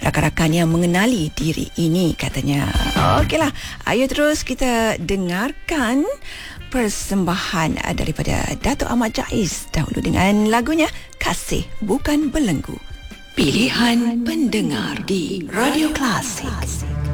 rakan-rakan yang mengenali diri ini, katanya. Okeylah, ayo terus kita dengarkan persembahan daripada Dato' Ahmad Jaiz dahulu dengan lagunya Kasih Bukan Belenggu. Pilihan pendengar di Radio Klasik.